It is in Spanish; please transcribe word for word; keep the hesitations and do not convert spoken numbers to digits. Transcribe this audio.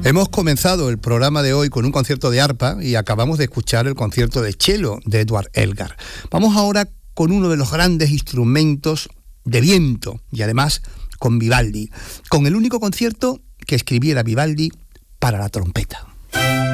Hemos comenzado el programa de hoy con un concierto de arpa y acabamos de escuchar el concierto de cello de Edward Elgar. Vamos ahora con uno de los grandes instrumentos de viento y además con Vivaldi, con el único concierto que escribiera Vivaldi para la trompeta.